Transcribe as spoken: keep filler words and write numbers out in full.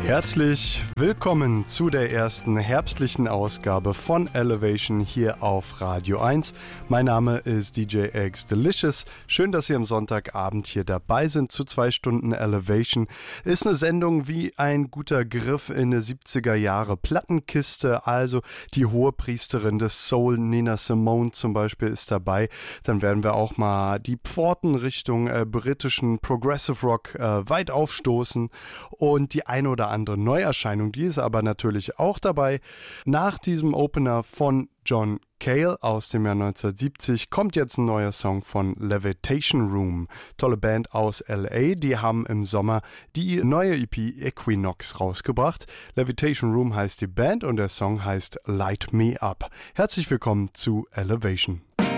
Herzlich willkommen zu der ersten herbstlichen Ausgabe von Elevation hier auf Radio eins. Mein Name ist D J X Delicious. Schön, dass Sie am Sonntagabend hier dabei sind zu zwei Stunden Elevation. Ist eine Sendung wie ein guter Griff in eine siebziger Jahre Plattenkiste. Also die Hohepriesterin des Soul, Nina Simone zum Beispiel, ist dabei. Dann werden wir auch mal die Pforten Richtung äh, britischen Progressive Rock äh, weit aufstoßen. Und die eine oder andere Neuerscheinung, die ist aber natürlich auch dabei. Nach diesem Opener von John Cale aus dem Jahr neunzehnhundertsiebzig kommt jetzt ein neuer Song von Levitation Room. Tolle Band aus L A, die haben im Sommer die neue E P Equinox rausgebracht. Levitation Room heißt die Band und der Song heißt Light Me Up. Herzlich willkommen zu Elevation.